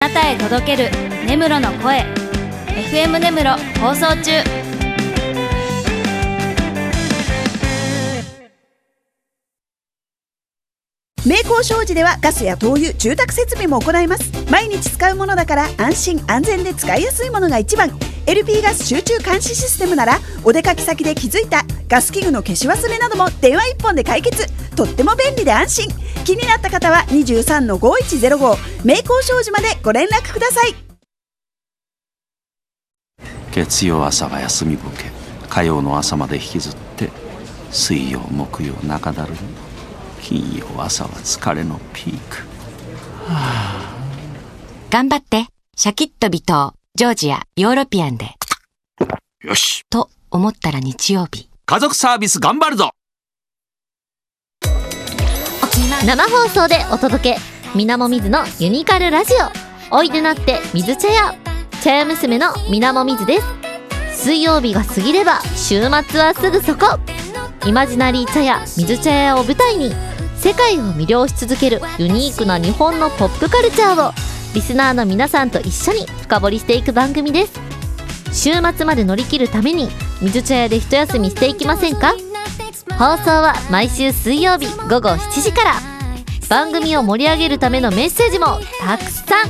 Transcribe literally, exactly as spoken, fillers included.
あなたへ届ける根室の声 エフエム 根室放送中。 名工商事ではガスや灯油、住宅設備も行います。毎日使うものだから安心安全で使いやすいものが一番。 エルピー ガス集中監視システムならお出かけ先で気づいたガス器具の消し忘れなども電話一本で解決。とっても便利で安心。気になった方は にじゅうさんのごいちゼロご 名工商事までご連絡ください。 月曜朝は休みボケ、火曜の朝まで引きずって水曜木曜中だるみ、金曜朝は疲れのピーク。はあ、 頑張って。シャキッと微糖ジョージアヨーロピアンで。 よしと思ったら日曜日。 家族サービス頑張るぞ。 生放送でお届け、みなもみずのユニカルラジオ。おいでなって水茶屋、茶屋娘のみなもみずです。水曜日が過ぎれば週末はすぐそこ。イマジナリー茶屋水茶屋を舞台に世界を魅了し続けるユニークな日本のポップカルチャーをリスナーの皆さんと一緒に深掘りしていく番組です。週末まで乗り切るために水茶屋で一休みしていきませんか？放送は毎週水曜日ごごしちじから。番組を盛り上げるためのメッセージもたくさん